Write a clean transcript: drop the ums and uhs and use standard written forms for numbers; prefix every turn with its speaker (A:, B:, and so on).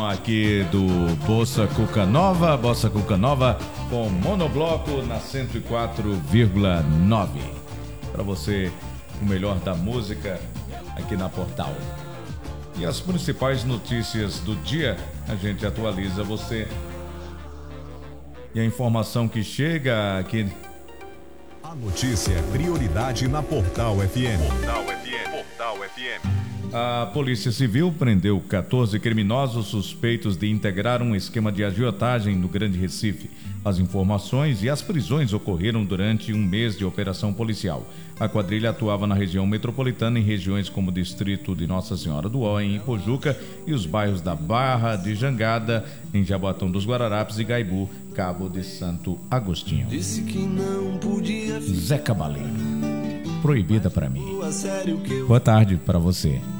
A: aqui do Bossa Cuca Nova com monobloco na 104,9. Para você, o melhor da música aqui na Portal. E as principais notícias do dia, a gente atualiza você. E a informação que chega aqui...
B: A notícia é prioridade na Portal FM. Portal FM.
A: A Polícia Civil prendeu 14 criminosos suspeitos de integrar um esquema de agiotagem no Grande Recife. As informações e as prisões ocorreram durante um mês de operação policial. A quadrilha atuava na região metropolitana, em regiões como o distrito de Nossa Senhora do Ó, em Ipojuca, e os bairros da Barra de Jangada, em Jaboatão dos Guararapes e Gaibu, Cabo de Santo Agostinho.
C: Disse que não podia
A: Zé Cabaleiro. Proibida pra mim. Boa tarde pra você.